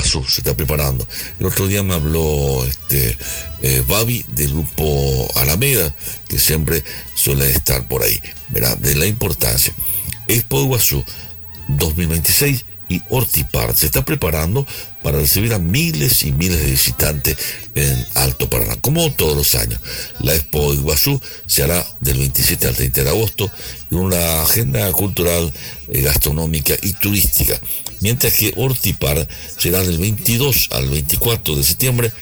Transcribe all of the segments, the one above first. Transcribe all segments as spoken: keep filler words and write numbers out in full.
Iguazú se está preparando. El otro día me habló este eh, Babi del grupo Alameda, que siempre suele estar por ahí, ¿verdad? De la importancia. Expo Iguazú dos mil veintiséis y Ortipar se está preparando para recibir a miles y miles de visitantes en Alto Paraná, como todos los años. La Expo Iguazú se hará del veintisiete al treinta de agosto en una agenda cultural, eh, gastronómica y turística, mientras que Ortipar será del veintidós al veinticuatro de septiembre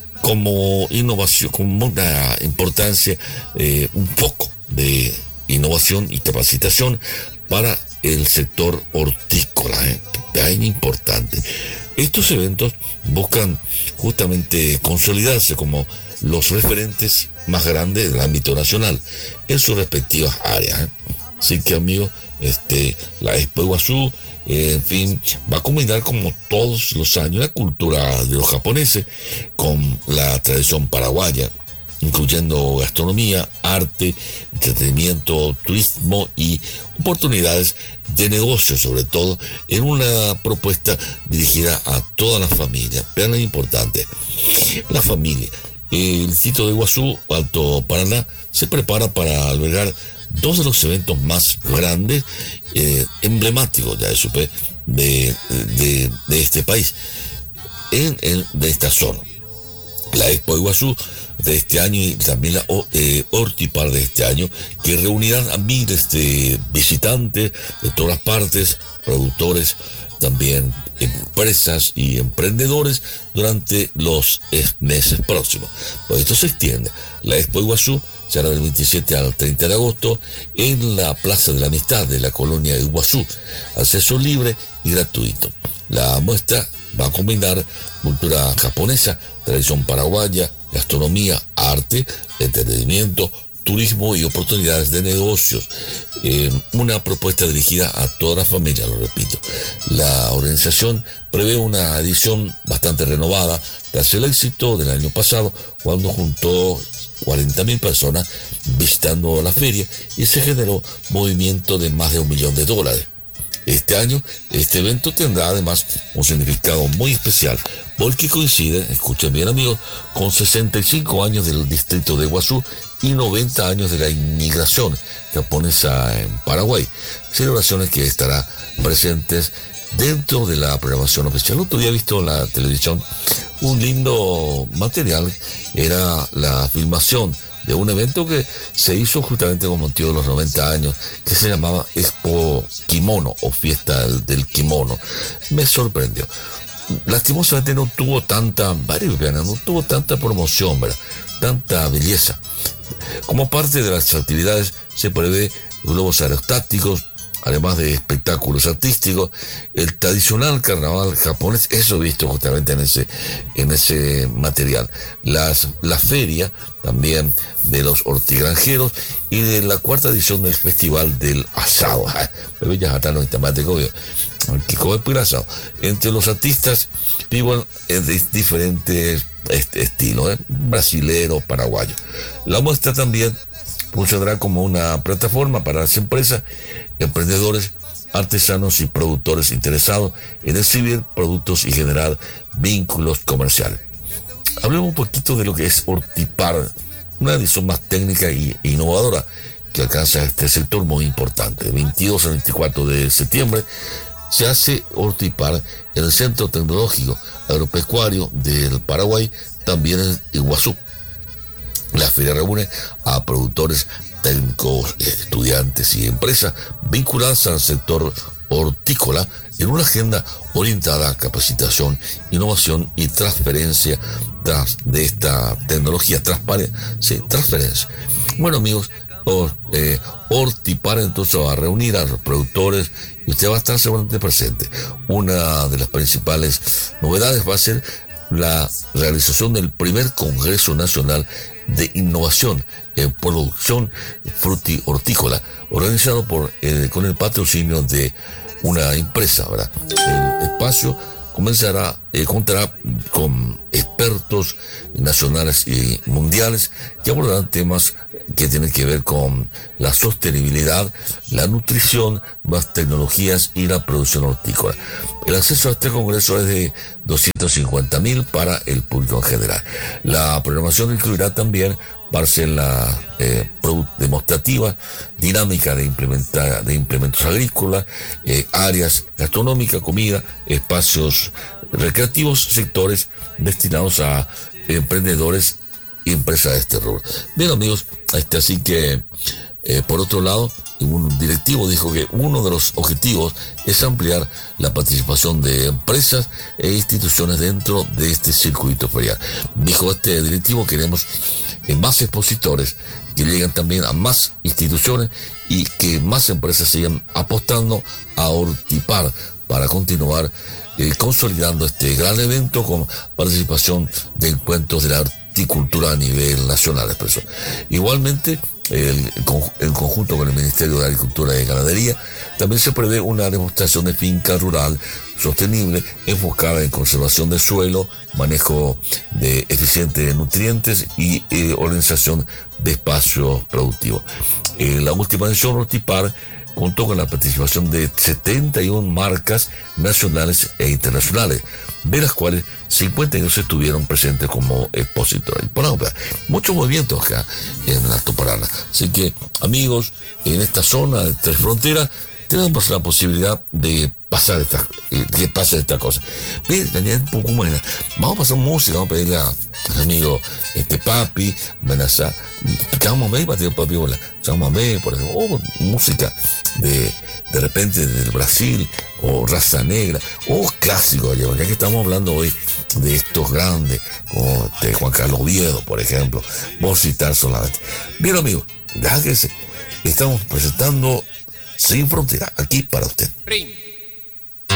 como innovación, como una importancia, eh, un poco de innovación y capacitación para el sector hortícola, ¿eh? Es importante. Estos eventos buscan justamente consolidarse como los referentes más grandes del ámbito nacional en sus respectivas áreas, ¿eh? Así que, amigos, este, la Expo Iguazú, eh, en fin, va a combinar como todos los años la cultura de los japoneses con la tradición paraguaya, incluyendo gastronomía, arte, entretenimiento, turismo y oportunidades de negocio, sobre todo en una propuesta dirigida a toda la familia. Vean lo importante, la familia. El distrito de Iguazú, Alto Paraná, se prepara para albergar dos de los eventos más grandes, eh, emblemáticos ya de, de, de, de este país, en, en, de esta zona. La Expo Iguazú de este año y también la eh, Ortipar de este año, que reunirán a miles de visitantes de todas partes, productores, también empresas y emprendedores durante los meses próximos. Pues esto se extiende. La Expo Iguazú será del veintisiete al treinta de agosto en la Plaza de la Amistad de la colonia de Iguazú. Acceso libre y gratuito. La muestra va a combinar cultura japonesa, tradición paraguaya, gastronomía, arte, entretenimiento, turismo y oportunidades de negocios. Eh, una propuesta dirigida a toda la familia, lo repito. La organización prevé una edición bastante renovada tras el éxito del año pasado, cuando juntó cuarenta mil personas visitando la feria y se generó movimiento de más de un millón de dólares. Este año, este evento tendrá además un significado muy especial, porque coincide, escuchen bien amigos, con sesenta y cinco años del distrito de Iguazú y noventa años de la inmigración japonesa en Paraguay. Celebraciones que estarán presentes dentro de la programación oficial. Otro día he visto en la televisión un lindo material, era la filmación de un evento que se hizo justamente con motivo de los noventa años, que se llamaba Expo Kimono o Fiesta del, del Kimono. Me sorprendió. Lastimosamente no tuvo tanta, no tuvo tanta promoción, ¿verdad? Tanta belleza. Como parte de las actividades se prevé globos aerostáticos, además de espectáculos artísticos, el tradicional carnaval japonés, eso he visto justamente en ese, en ese material. Las, la feria también de los hortigranjeros y de la cuarta edición del Festival del Asado. Pero ya están los temáticos, que come puro asado. Entre los artistas viven de diferentes este, estilos, ¿eh? Brasilero, paraguayo. La muestra también funcionará como una plataforma para las empresas, emprendedores, artesanos y productores interesados en exhibir productos y generar vínculos comerciales. Hablemos un poquito de lo que es Ortipar, una edición más técnica e innovadora que alcanza este sector muy importante. De veintidós al veinticuatro de septiembre se hace Ortipar en el Centro Tecnológico Agropecuario del Paraguay, también en Iguazú. La feria reúne a productores, técnicos, estudiantes y empresas vinculadas al sector hortícola en una agenda orientada a capacitación, innovación y transferencia de esta tecnología. Transparencia, transferencia. Bueno, amigos, Or, eh, Ortipar entonces va a reunir a los productores y usted va a estar seguramente presente. Una de las principales novedades va a ser la realización del primer Congreso Nacional de Innovación en Producción Fruti-Hortícola, organizado por, eh, con el patrocinio de una empresa, ¿verdad? El espacio comenzará eh, contará con expertos nacionales y mundiales que abordarán temas que tienen que ver con la sostenibilidad, la nutrición, las tecnologías y la producción hortícola. El acceso a este congreso es de doscientos cincuenta mil para el público en general. La programación incluirá también parcela eh, demostrativa, dinámica de, implementar, de implementos agrícolas, eh, áreas gastronómicas, comida, espacios recreativos, sectores destinados a emprendedores y empresas de este rubro. Bien, amigos, este, así que eh, por otro lado, un directivo dijo que uno de los objetivos es ampliar la participación de empresas e instituciones dentro de este circuito ferial. Dijo este directivo: queremos eh, más expositores que lleguen también a más instituciones y que más empresas sigan apostando a Hortipar para continuar eh, consolidando este gran evento con participación de encuentros de la horticultura a nivel nacional. Expresó. Igualmente, el, en conjunto con el Ministerio de Agricultura y Ganadería, también se prevé una demostración de finca rural sostenible enfocada en conservación de suelo, manejo de eficiente de nutrientes y eh, organización de espacios productivos. En la última edición, Hortipar contó con la participación de setenta y una marcas nacionales e internacionales, de las cuales cincuenta y dos estuvieron presentes como expositores. Bueno, muchos movimientos acá en Alto Paraná. Así que, amigos, en esta zona de Tres Fronteras tenemos la posibilidad de pasar esta, que pase esta cosa. Ve, un poco buena. Vamos a pasar música, vamos a pedirle a al amigo este Papi, amenazar, chamamé, bateo Papi, hola, chamamé, por ejemplo, oh, música de, de repente del Brasil, o raza negra, o clásico, ya que estamos hablando hoy de estos grandes, como de Juan Carlos Oviedo, por ejemplo, por citar solamente. Bien, amigos, deja que se, estamos presentando Sin Frontera, aquí para usted.